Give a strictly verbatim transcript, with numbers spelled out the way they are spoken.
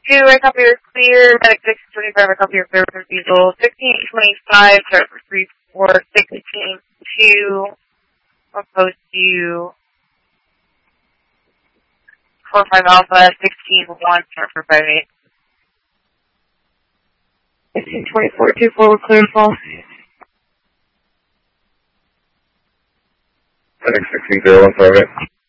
two, I copy your clear. Medic six twenty-five, I copy your clear for refusal. sixteen twenty-five, start for three four. sixteen two, opposed to four five Alpha. sixteen one, start for five eight. sixteen twenty-four, two four, we're clear and fall. Medic sixteen zero one five eight.